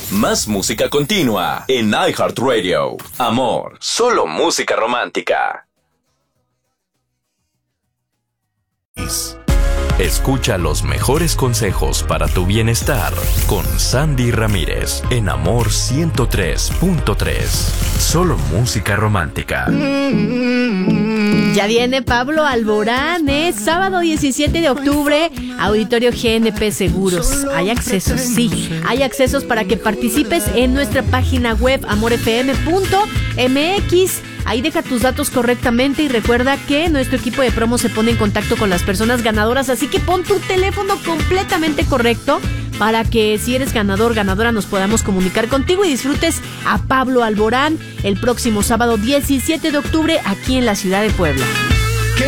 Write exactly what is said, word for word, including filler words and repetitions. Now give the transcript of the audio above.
Más música continua en iHeartRadio. Amor, solo música romántica. Escucha los mejores consejos para tu bienestar con Sandy Ramírez en Amor ciento tres punto tres. Solo música romántica. Ya viene Pablo Alborán, ¿eh? Sábado diecisiete de octubre, Auditorio G N P Seguros. Hay accesos, sí, hay accesos para que participes en nuestra página web amor f m punto m x. Ahí deja tus datos correctamente y recuerda que nuestro equipo de promo se pone en contacto con las personas ganadoras, así que pon tu teléfono completamente correcto para que si eres ganador, ganadora, nos podamos comunicar contigo y disfrutes a Pablo Alborán el próximo sábado diecisiete de octubre aquí en la ciudad de Puebla.